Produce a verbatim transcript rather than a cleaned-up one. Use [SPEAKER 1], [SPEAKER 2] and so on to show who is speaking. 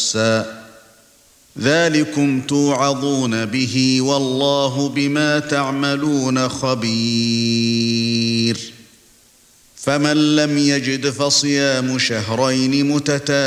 [SPEAKER 1] بَأْسًا ذَلِكُمْ تُوعَظُونَ بِهِ وَاللَّهُ بِمَا تَعْمَلُونَ خَبِيرٌ فَمَن لَّمْ يَجِدْ فَصِيَامُ شَهْرَيْنِ مُتَتَابِعَيْنِ